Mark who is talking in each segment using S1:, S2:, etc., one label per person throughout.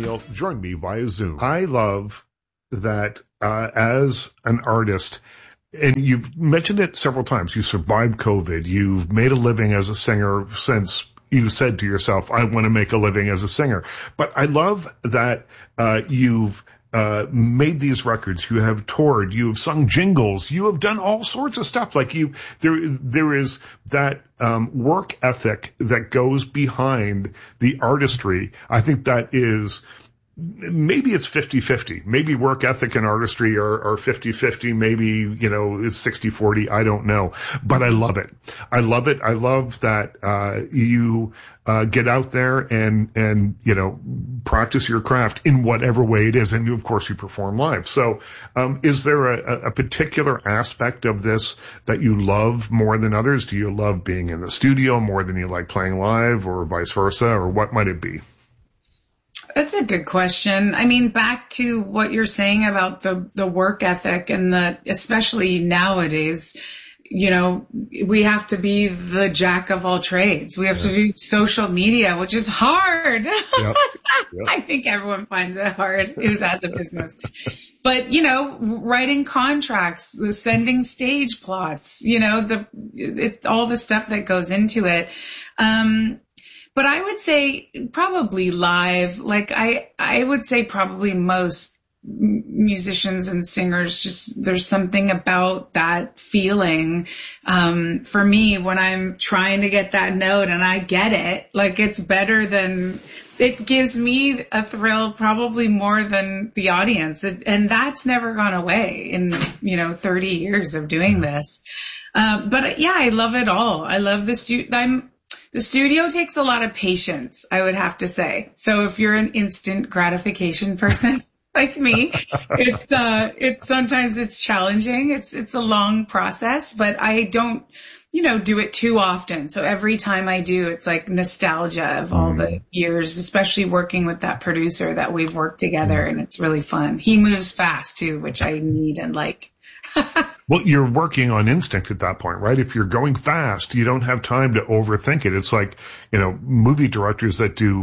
S1: McNeil joined me via Zoom. I love that as an artist, and you've mentioned it several times, you survived COVID. You've made a living as a singer since you said to yourself, I want to make a living as a singer. But I love that you've made these records, you have toured, you have sung jingles, you have done all sorts of stuff. Like there is that work ethic that goes behind the artistry. I think that is, maybe it's 50-50. Maybe work ethic and artistry are 50-50. Maybe, it's 60-40. I don't know. But I love it. I love it. I love that you get out there and practice your craft in whatever way it is. And of course you perform live. So is there a particular aspect of this that you love more than others? Do you love being in the studio more than you like playing live, or vice versa, or what might it be?
S2: That's a good question. I mean, back to what you're saying about the work ethic and especially nowadays, we have to be the jack of all trades. We have to do social media, which is hard. Yep. I think everyone finds it hard who has a business. But, writing contracts, sending stage plots, all the stuff that goes into it. But I would say probably live, like I would say probably most musicians and singers, just there's something about that feeling. For me, when I'm trying to get that note and I get it, like it gives me a thrill probably more than the audience. And that's never gone away in, 30 years of doing this. But yeah, I love it all. I love the studio takes a lot of patience, I would have to say. So if you're an instant gratification person like me, it's sometimes challenging. It's a long process, but I don't, do it too often. So every time I do, it's like nostalgia of all the years, especially working with that producer that we've worked together, and it's really fun. He moves fast too, which I need and like.
S1: Well, you're working on instinct at that point, right? If you're going fast, you don't have time to overthink it. It's like, movie directors that do,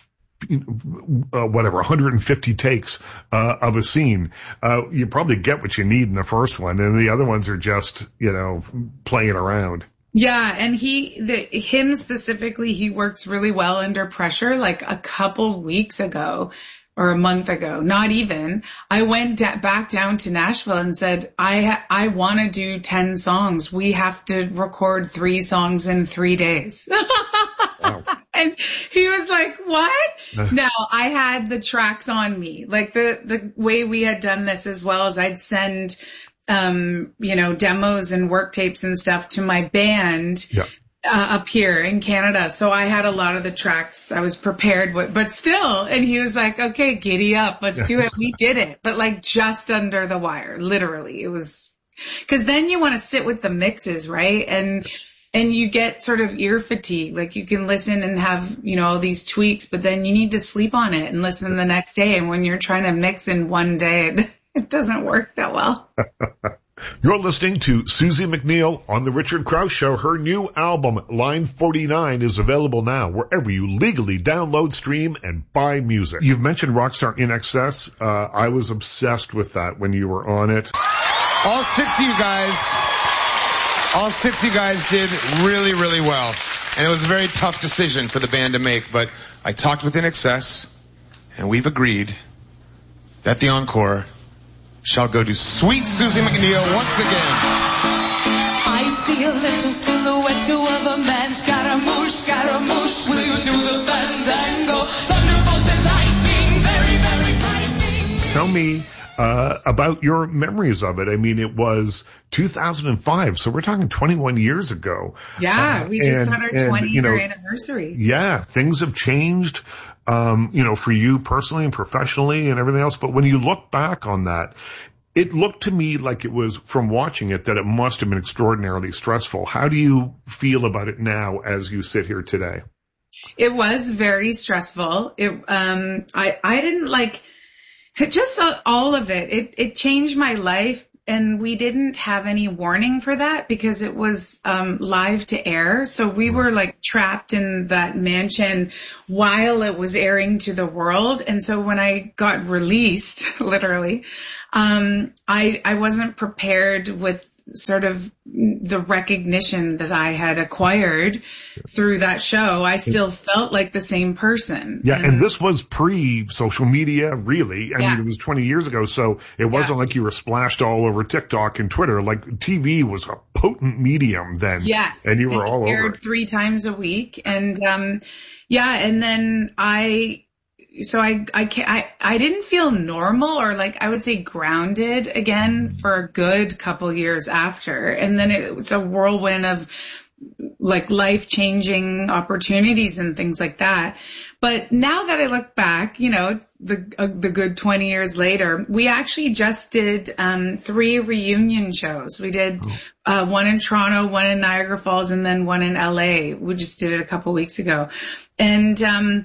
S1: 150 takes, of a scene. You probably get what you need in the first one, and the other ones are just, playing around.
S2: Yeah, and him specifically, he works really well under pressure. Like a couple weeks ago, or a month ago, not even, I went back down to Nashville and said, I want to do 10 songs. We have to record 3 songs in 3 days. Wow. And he was like, what? Now I had the tracks on me. Like the way we had done this as well as I'd send, demos and work tapes and stuff to my band. Yeah. Up here in Canada. So I had a lot of the tracks I was prepared with, but still, and he was like, okay, giddy up. Let's do it. We did it, but like just under the wire, literally. It was, cause then you want to sit with the mixes, right? And you get sort of ear fatigue. Like you can listen and have, all these tweaks, but then you need to sleep on it and listen the next day. And when you're trying to mix in one day, it doesn't work that well.
S1: You're listening to Susie McNeil on The Richard Krause Show. Her new album, Line 49, is available now wherever you legally download, stream, and buy music. You've mentioned Rockstar In Excess. I was obsessed with that when you were on it.
S3: All six of you guys did really, really well. And it was a very tough decision for the band to make. But I talked with In Excess, and we've agreed that the encore shall go to Sweet Susie McNeil once again.
S4: I see a little silhouette of a man, Scaramouche, will you do the fandango? Thunderbolts and lightning, very, very frightening.
S1: Tell me about your memories of it. I mean, it was 2005, so we're talking 21 years ago.
S2: Yeah, we just had our 20-year anniversary.
S1: Yeah, things have changed, for you personally and professionally and everything else. But when you look back on that, it looked to me like it was, from watching it, that it must have been extraordinarily stressful. How do you feel about it now as you sit here today?
S2: It was very stressful. I didn't like just all of it. It changed my life and we didn't have any warning for that because it was live to air. So we were like trapped in that mansion while it was airing to the world. And so when I got released, literally, I wasn't prepared with sort of the recognition that I had acquired through that show. I still felt like the same person.
S1: Yeah, and this was pre-social media, really. I mean, it was 20 years ago, so it wasn't like you were splashed all over TikTok and Twitter. Like, TV was a potent medium then.
S2: Yes.
S1: And you were all over it.
S2: 3 times a week. And, and then I didn't feel normal or like I would say grounded again for a good couple years after. And then it was a whirlwind of like life-changing opportunities and things like that. But now that I look back, you know, the good 20 years later, we actually just did 3 reunion shows. We did one in Toronto, one in Niagara Falls, and then one in LA. We just did it a couple weeks ago. And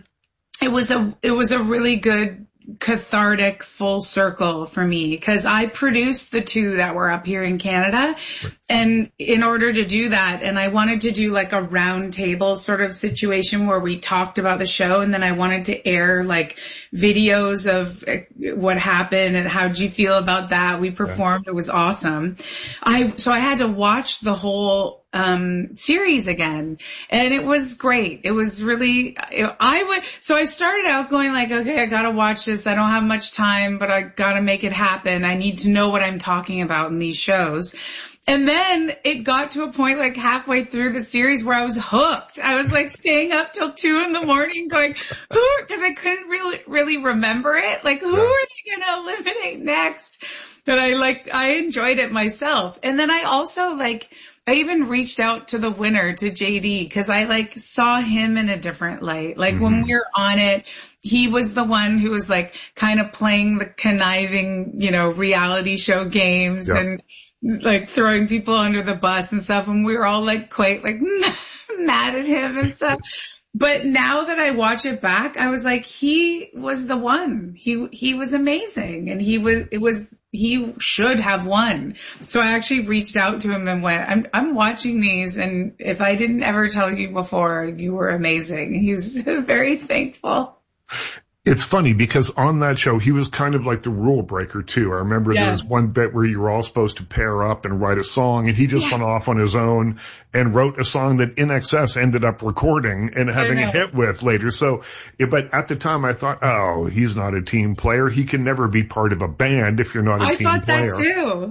S2: it was a really good cathartic full circle for me because I produced the 2 that were up here in Canada. And in order to do that, and I wanted to do like a round table sort of situation where we talked about the show, and then I wanted to air like videos of what happened and how'd you feel about that. We performed. It was awesome. So I had to watch the whole series again, and it was great. It was really, so I started out going like, okay, I gotta watch this. I don't have much time, but I gotta make it happen. I need to know what I'm talking about in these shows. And then it got to a point like halfway through the series where I was hooked. I was like staying up till 2 a.m. going, because I couldn't really remember it. Like, who are they going to eliminate next? But I enjoyed it myself. And then I also I even reached out to the winner, to JD, because I saw him in a different light. Like when we were on it, he was the one who was like kind of playing the conniving, you know, reality show games and like throwing people under the bus and stuff. And we were all like quite like mad at him and stuff. But now that I watch it back, I was like, he was the one. He was amazing, and he should have won. So I actually reached out to him and went, I'm watching these, and if I didn't ever tell you before, you were amazing. He was very thankful.
S1: It's funny because on that show, he was kind of like the rule breaker too. I remember there was one bit where you were all supposed to pair up and write a song, and he just went off on his own and wrote a song that INXS ended up recording and having a hit with later. So, but at the time I thought, oh, he's not a team player. He can never be part of a band if you're not a team player. I thought that too.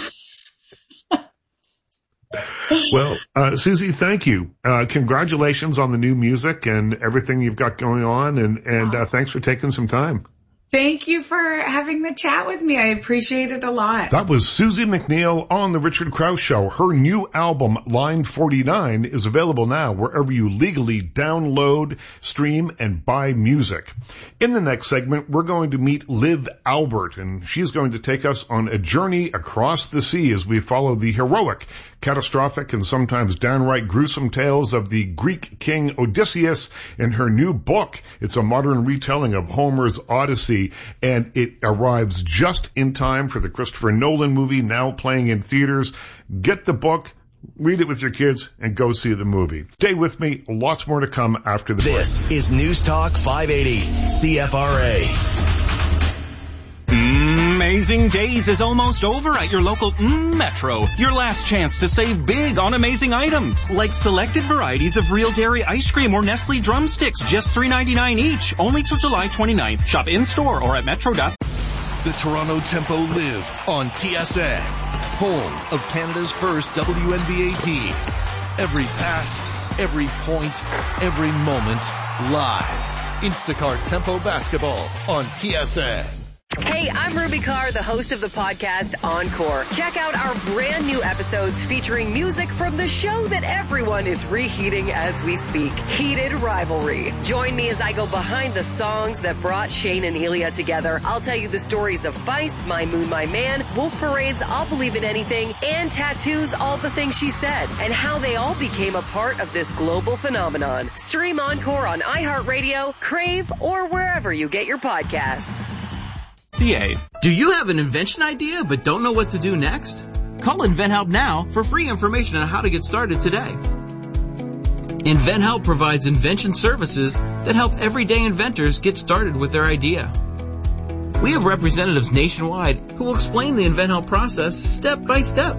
S1: Well, Susie, thank you. Congratulations on the new music and everything you've got going on, and thanks for taking some time.
S2: Thank you for having the chat with me. I appreciate it a lot.
S1: That was Susie McNeil on The Richard Krause Show. Her new album, Line 49, is available now wherever you legally download, stream, and buy music. In the next segment, we're going to meet Liv Albert, and she's going to take us on a journey across the sea as we follow the heroic, catastrophic, and sometimes downright gruesome tales of the Greek king Odysseus in her new book. It's a modern retelling of Homer's Odyssey, and it arrives just in time for the Christopher Nolan movie now playing in theaters. Get the book, read it with your kids, and go see the movie. Stay with me. Lots more to come after the break.
S5: This is News Talk 580 CFRA.
S6: Amazing Days is almost over at your local Metro. Your last chance to save big on amazing items, like selected varieties of Real Dairy ice cream or Nestle drumsticks, just $3.99 each, only till July 29th. Shop in-store or at metro.com.
S5: The Toronto Tempo live on TSN, home of Canada's first WNBA team. Every pass, every point, every moment, live. Instacart Tempo Basketball on TSN.
S7: Hey, I'm Ruby Carr, the host of the podcast Encore. Check out our brand new episodes featuring music from the show that everyone is reheating as we speak, Heated Rivalry. Join me as I go behind the songs that brought Shane and Ilya together. I'll tell you the stories of Vice, My Moon, My Man, Wolf Parade's I'll Believe in Anything, and Tattoo's All the Things She Said, and how they all became a part of this global phenomenon. Stream Encore on iHeartRadio, Crave, or wherever you get your podcasts.
S6: InventHelp.ca.
S8: Do you have an invention idea but don't know what to do next? Call InventHelp now for free information on how to get started today. InventHelp provides invention services that help everyday inventors get started with their idea. We have representatives nationwide who will explain the InventHelp process step by step.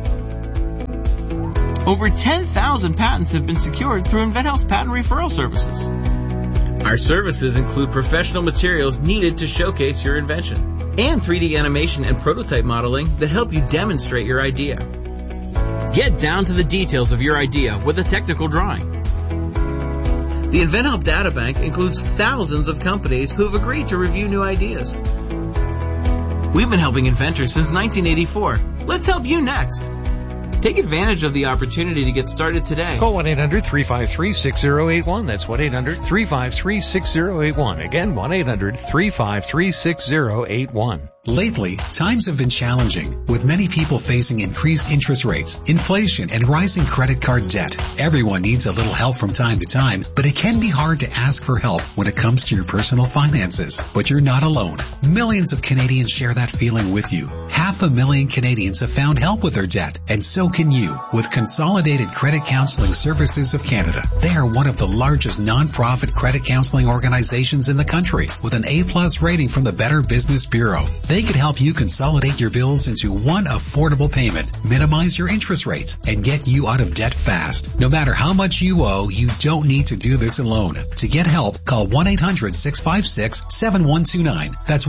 S8: Over 10,000 patents have been secured through InventHelp's patent referral services. Our services include professional materials needed to showcase your invention and 3D animation and prototype modeling that help you demonstrate your idea. Get down to the details of your idea with a technical drawing. The InventHelp Databank includes thousands of companies who have agreed to review new ideas. We've been helping inventors since 1984. Let's help you next. Take advantage of the opportunity to get started today.
S9: Call 1-800-353-6081. That's 1-800-353-6081. Again, 1-800-353-6081.
S10: Lately, times have been challenging, with many people facing increased interest rates, inflation, and rising credit card debt. Everyone needs a little help from time to time, but it can be hard to ask for help when it comes to your personal finances. But you're not alone. Millions of Canadians share that feeling with you. 500,000 Canadians have found help with their debt, and so can you with Consolidated Credit Counseling Services of Canada. They are one of the largest non-profit credit counseling organizations in the country, with an A+ rating from the Better Business Bureau. They could help you consolidate your bills into one affordable payment, minimize your interest rates, and get you out of debt fast. No matter how much you owe, you don't need to do this alone. To get help, call 1-800-656-7129. That's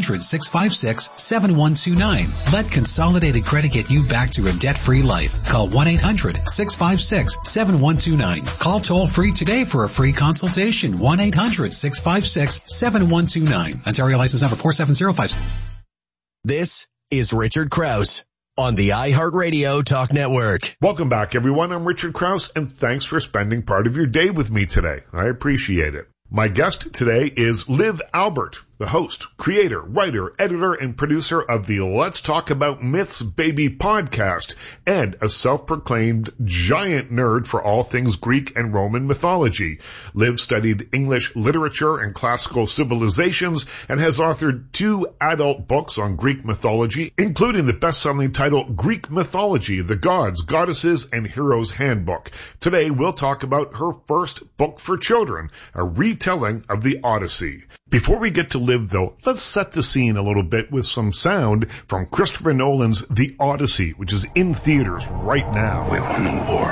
S10: 1-800-656-7129. Let Consolidated Credit get you back to a debt-free life. Call 1-800-656-7129. Call toll-free today for a free consultation. 1-800-656-7129. Ontario license number 4705.
S11: This is Richard Krause on the iHeartRadio Talk Network.
S1: Welcome back, everyone. I'm Richard Krause, and thanks for spending part of your day with me today. I appreciate it. My guest today is Liv Albert, the host, creator, writer, editor, and producer of the Let's Talk About Myths Baby podcast, and a self-proclaimed giant nerd for all things Greek and Roman mythology. Liv studied English literature and classical civilizations and has authored 2 adult books on Greek mythology, including the best-selling title Greek Mythology, The Gods, Goddesses, and Heroes Handbook. Today, we'll talk about her first book for children, a retelling of the Odyssey. Before we get to Liv, though, let's set the scene a little bit with some sound from Christopher Nolan's The Odyssey, which is in theaters right now.
S12: We won the war.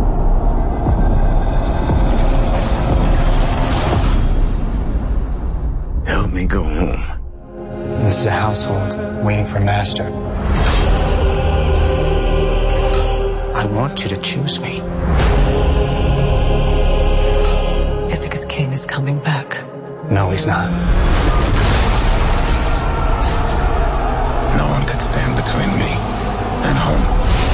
S12: Help me go home.
S13: This is a household waiting for master. I want you to choose me.
S14: Ithacus King is coming back.
S13: No, he's not.
S12: No one could stand between me and home.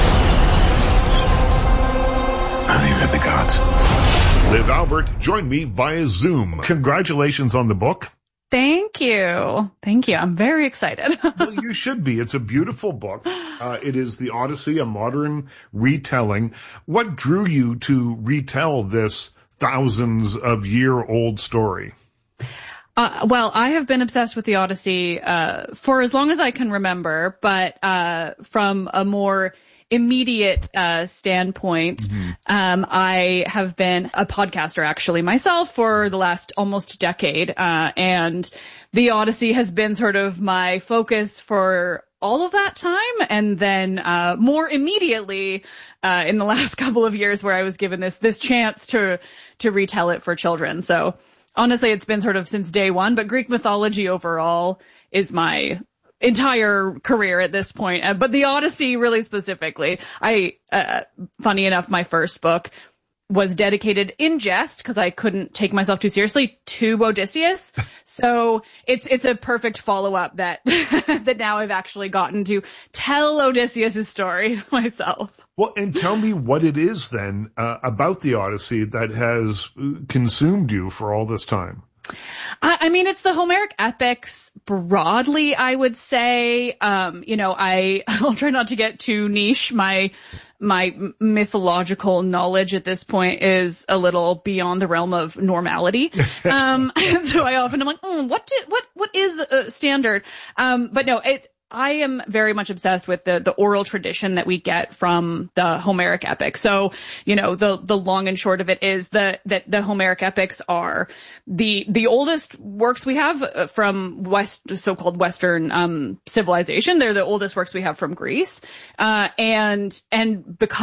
S12: Not even the gods.
S1: Liv Albert joined me via Zoom. Congratulations on the book.
S15: Thank you. Thank you. I'm very excited.
S1: Well, you should be. It's a beautiful book. It is The Odyssey, a modern retelling. What drew you to retell this thousands of year old story?
S15: Well, I have been obsessed with the Odyssey for as long as I can remember, but from a more immediate standpoint, I have been a podcaster actually myself for the last almost decade, and the Odyssey has been sort of my focus for all of that time, and then more immediately in the last couple of years where I was given this chance to retell it for children. So honestly, it's been sort of since day one, but Greek mythology overall is my entire career at this point. But the Odyssey really specifically, funny enough, my first book was dedicated in jest, because I couldn't take myself too seriously, to Odysseus. So it's a perfect follow-up that that now I've actually gotten to tell Odysseus' story myself.
S1: Well, and tell me what it is then about the Odyssey that has consumed you for all this time.
S15: I mean, it's the Homeric epics broadly, I would say. I'll try not to get too niche. My my mythological knowledge at this point is a little beyond the realm of normality. So I often am like, what is standard? But no, I am very much obsessed with the oral tradition that we get from the Homeric epic. So, the long and short of it is that the Homeric epics are the oldest works we have from so-called Western civilization. They're the oldest works we have from Greece. And because